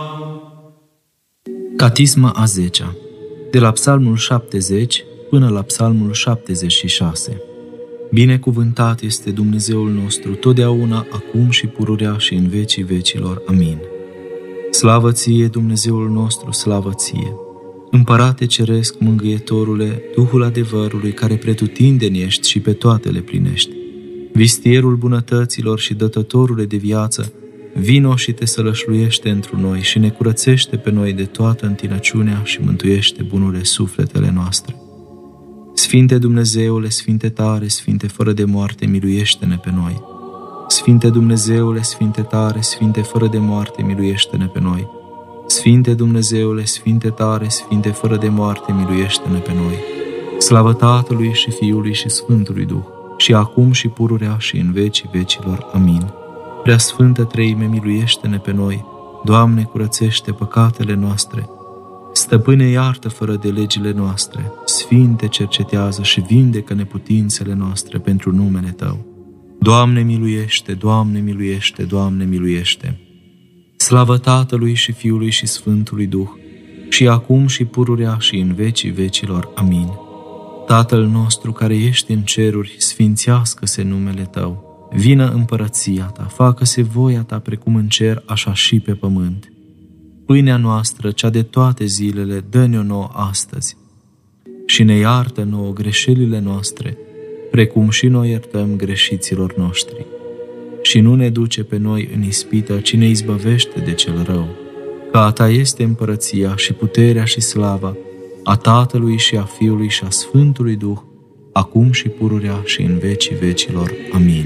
Catisma a 10-a, de la Psalmul 70 până la Psalmul 76. Binecuvântat este Dumnezeul nostru, totdeauna, acum și pururea și în vecii vecilor. Amin. Slavă ție, Dumnezeul nostru, slavă ție! Împărate ceresc, mângâietorule, Duhul adevărului, care pretutindeni ești și pe toate le plinești. Vistierul bunătăților și dătătorule de viață, vino și te sălășluiește întru noi și ne curățește pe noi de toată întinăciunea și mântuiește bunurile sufletele noastre. Sfinte Dumnezeule, Sfinte tare, Sfinte fără de moarte, miluiește-ne pe noi. Sfinte Dumnezeule, Sfinte tare, Sfinte fără de moarte, miluiește-ne pe noi. Sfinte Dumnezeule, Sfinte tare, Sfinte fără de moarte, miluiește-ne pe noi. Slavă Tatălui și Fiului și Sfântului Duh, și acum și pururea și în vecii vecilor. Amin. Preasfântă Treime, miluiește-ne pe noi. Doamne, curățește păcatele noastre. Stăpâne, iartă fără de legile noastre. Sfinte, cercetează și vindecă neputințele noastre pentru numele Tău. Doamne, miluiește, Doamne, miluiește, Doamne, miluiește. Slavă Tatălui și Fiului și Sfântului Duh, și acum și pururea și în vecii vecilor. Amin. Tatăl nostru care ești în ceruri, sfințească-se numele Tău. Vină împărăția Ta, facă-se voia Ta precum în cer, așa și pe pământ. Pâinea noastră, cea de toate zilele, dă-ne-o nouă astăzi și ne iartă nouă greșelile noastre, precum și noi iertăm greșiților noștri. Și nu ne duce pe noi în ispită, ci ne izbăvește de cel rău. Că a Ta este împărăția și puterea și slava a Tatălui și a Fiului și a Sfântului Duh, acum și pururea și în vecii vecilor. Amin.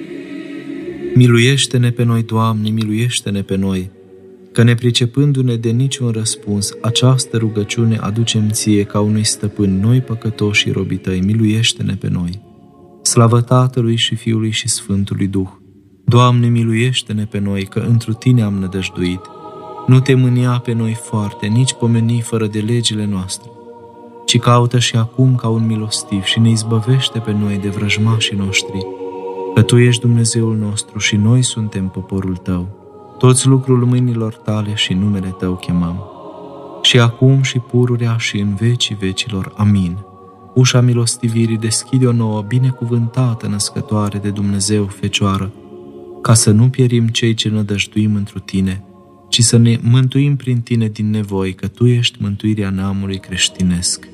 Miluiește-ne pe noi, Doamne, miluiește-ne pe noi, că nepricepându-ne de niciun răspuns, această rugăciune aducem Ție ca unui stăpân, noi păcătoși și robii Tăi, miluiește-ne pe noi. Slavă Tatălui și Fiului și Sfântului Duh! Doamne, miluiește-ne pe noi, că întru Tine am nădăjduit. Nu Te mânia pe noi foarte, nici pomeni fără de legile noastre, ci caută și acum ca un milostiv și ne izbăvește pe noi de vrăjmașii noștri, că Tu ești Dumnezeul nostru și noi suntem poporul Tău. Toți lucrul mâinilor Tale și numele Tău chemăm. Și acum și pururea și în vecii vecilor. Amin. Ușa milostivirii deschide o nouă, binecuvântată născătoare de Dumnezeu Fecioară, ca să nu pierim cei ce nădăjduim întru Tine, ci să ne mântuim prin Tine din nevoi, că Tu ești mântuirea neamului creștinesc.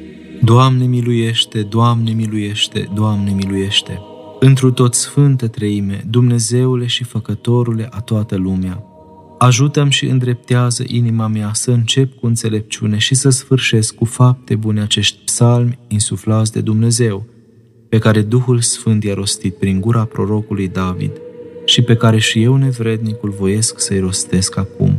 Doamne miluiește, Doamne miluiește, Doamne miluiește! Întru tot Sfântă Treime, Dumnezeule și Făcătorule a toată lumea, ajută-mi și îndreptează inima mea să încep cu înțelepciune și să sfârșesc cu fapte bune acești psalmi insuflați de Dumnezeu, pe care Duhul Sfânt i-a rostit prin gura prorocului David și pe care și eu, nevrednicul, voiesc să-i rostesc acum.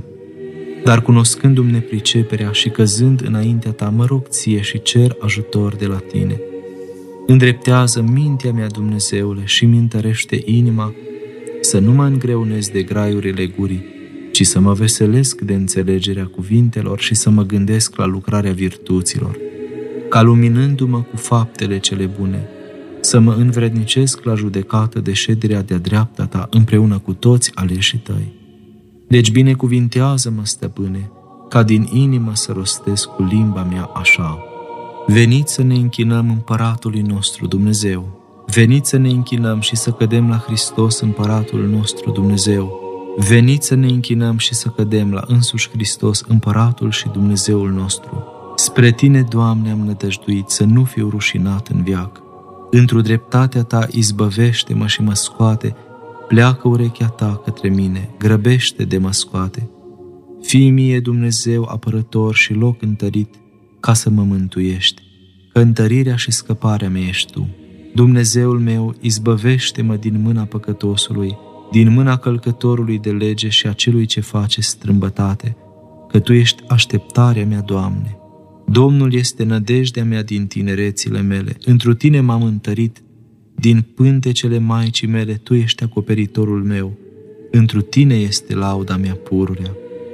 Dar cunoscându-mi nepriceperea și căzând înaintea Ta, mă rog Ție și cer ajutor de la Tine. Îndreptează mintea mea, Dumnezeule, și mi întărește inima, să nu mă îngreunez de graiurile gurii, ci să mă veselesc de înțelegerea cuvintelor și să mă gândesc la lucrarea virtuților, ca luminându-mă cu faptele cele bune, să mă învrednicesc la judecată de șederea de-a dreapta Ta împreună cu toți aleșii Tăi. Deci binecuvintează-mă, Stăpâne, ca din inimă să rostesc cu limba mea așa. Veniți să ne închinăm Împăratului nostru Dumnezeu. Veniți să ne închinăm și să cădem la Hristos, Împăratul nostru Dumnezeu. Veniți să ne închinăm și să cădem la însuși Hristos, Împăratul și Dumnezeul nostru. Spre Tine, Doamne, am nădăjduit, să nu fiu rușinat în veac. Într-o dreptatea Ta izbăvește-mă și mă scoate, pleacă urechea Ta către mine, grăbește de mă scoate. Fii mie, Dumnezeu, apărător și loc întărit, ca să mă mântuiești, că întărirea și scăparea mea ești Tu. Dumnezeul meu, izbăvește-mă din mâna păcătosului, din mâna călcătorului de lege și a celui ce face strâmbătate, că Tu ești așteptarea mea, Doamne. Domnul este nădejdea mea din tinerețile mele, întru Tine m-am întărit, din pântecele maicii mele Tu ești acoperitorul meu, întru Tine este lauda mea pururea.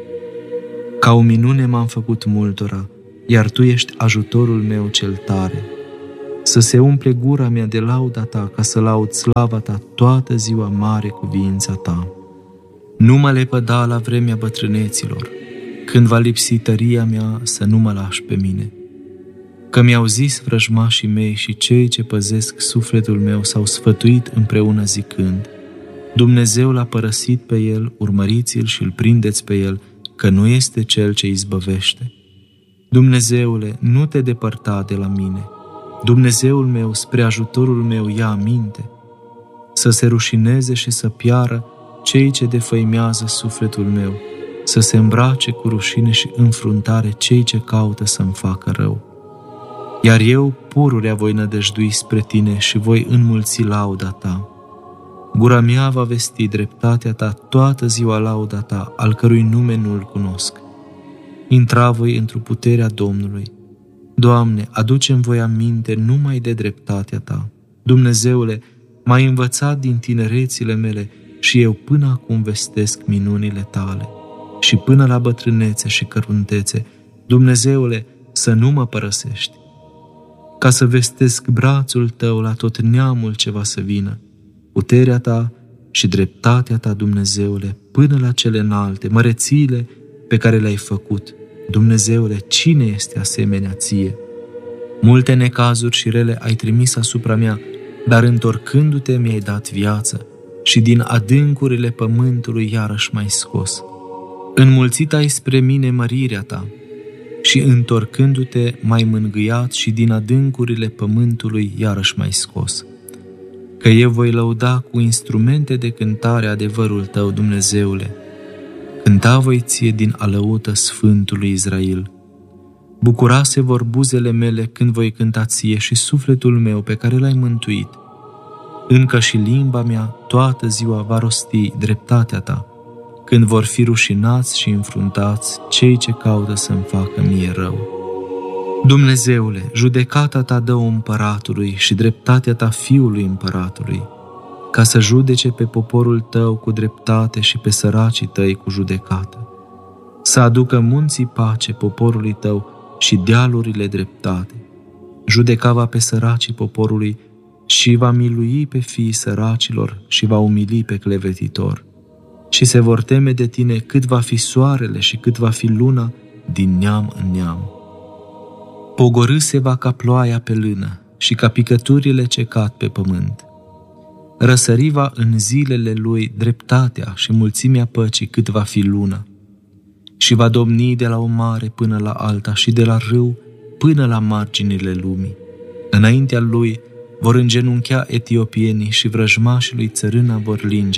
Ca o minune m-am făcut multora, iar Tu ești ajutorul meu cel tare. Să se umple gura mea de lauda Ta, ca să laud slava Ta toată ziua mare cuviința Ta. Nu mă lepăda la vremea bătrâneților, când va lipsi tăria mea să nu mă lași pe mine. Că mi-au zis vrăjmașii mei și cei ce păzesc sufletul meu s-au sfătuit împreună zicând: Dumnezeu l-a părăsit pe el, urmăriți-l și îl prindeți pe el, că nu este cel ce izbăvește. Dumnezeule, nu te depărta de la mine. Dumnezeul meu, spre ajutorul meu, ia aminte. Să se rușineze și să piară cei ce defăimează sufletul meu, să se îmbrace cu rușine și înfruntare cei ce caută să-mi facă rău. Iar eu pururea voi nădăjdui spre tine și voi înmulți lauda ta. Gura mea va vesti dreptatea ta toată ziua, lauda ta, al cărui nume nu-l cunosc. Intra voi într-o puterea Domnului. Doamne, adu-mi voi aminte numai de dreptatea ta. Dumnezeule, m-ai învățat din tinerețile mele și eu până acum vestesc minunile tale. Și până la bătrânețe și căruntețe, Dumnezeule, să nu mă părăsești, ca să vestesc brațul tău la tot neamul ce va să vină, puterea ta și dreptatea ta, Dumnezeule, până la cele înalte, mărețiile pe care le-ai făcut. Dumnezeule, cine este asemenea ție? Multe necazuri și rele ai trimis asupra mea, dar întorcându-te mi-ai dat viață și din adâncurile pământului iarăși m-ai scos. Înmulțit ai spre mine mărirea ta și întorcându-te m-ai mângâiat și din adâncurile pământului iarăși m-ai scos. Că eu voi lăuda cu instrumente de cântare adevărul tău, Dumnezeule. Cânta voi ție din alăută Sfântului Israel. Bucurase vor buzele mele când voi cânta ție și sufletul meu pe care l-ai mântuit. Încă și limba mea toată ziua va rosti dreptatea ta, când vor fi rușinați și înfruntați cei ce caută să-mi facă mie rău. Dumnezeule, judecata ta dă-o împăratului și dreptatea ta fiului împăratului, ca să judece pe poporul tău cu dreptate și pe săracii tăi cu judecată. Să aducă munții pace poporului tău și dealurile dreptate. Judeca va pe săracii poporului și va milui pe fiii săracilor și va umili pe clevetitor. Și se vor teme de tine cât va fi soarele și cât va fi luna din neam în neam. Pogorâ se va ca ploaia pe lână și ca picăturile ce cad pe pământ. Răsări va în zilele lui dreptatea și mulțimea păcii cât va fi luna. Și va domni de la o mare până la alta și de la râu până la marginile lumii. Înaintea lui vor îngenunchea etiopienii și vrăjmașii lui țărâna vor linge.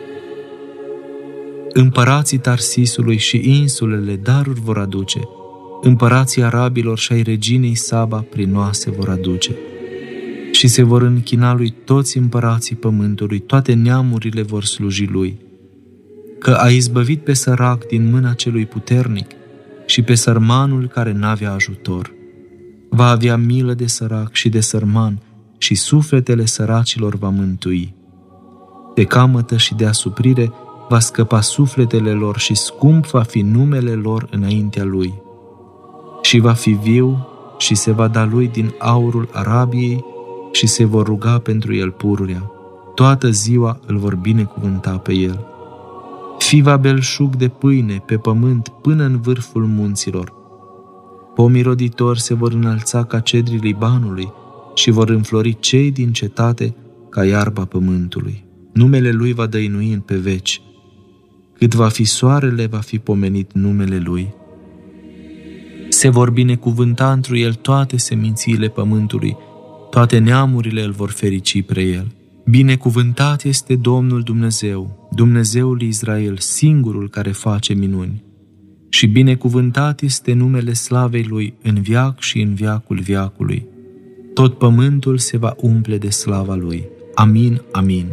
Împărații Tarsisului și insulele daruri vor aduce, împărații arabilor și ai reginei Saba prinoase vor aduce. Și se vor închina lui toți împărații pământului, toate neamurile vor sluji lui. Că a izbăvit pe sărac din mâna celui puternic și pe sărmanul care n-avea ajutor. Va avea milă de sărac și de sărman și sufletele săracilor va mântui. De camătă și de asuprire va scăpa sufletele lor și scump va fi numele lor înaintea lui. Și va fi viu și se va da lui din aurul Arabiei și se vor ruga pentru el pururea. Toată ziua îl vor binecuvânta pe el. Fi va belșug de pâine pe pământ până în vârful munților. Pomii roditori se vor înălța ca cedrii Libanului și vor înflori cei din cetate ca iarba pământului. Numele lui va dăinui pe veci. Cât va fi soarele, va fi pomenit numele lui. Se vor binecuvânta întru el toate semințiile pământului, toate neamurile îl vor ferici pre el. Binecuvântat este Domnul Dumnezeu, Dumnezeul Israel, singurul care face minuni. Și binecuvântat este numele slavei lui în veac și în veacul veacului. Tot pământul se va umple de slava lui. Amin, amin.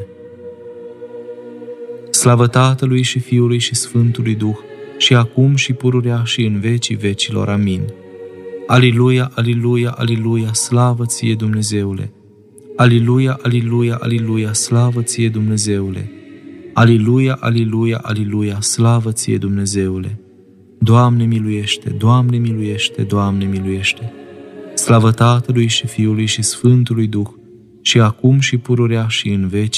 Slavă Tatălui și Fiului și Sfântului Duh, și acum și pururea și în vecii vecilor. Amin. Aliluia, aliluia, aliluia, slavă ție, Dumnezeule! Aliluia, aliluia, aliluia, slavă ție, Dumnezeule! Aliluia, aliluia, aliluia, slavă ție, Dumnezeule! Doamne miluiește, Doamne miluiește, Doamne miluiește! Slavă Tatălui și Fiului și Sfântului Duh, și acum și pururea și în veci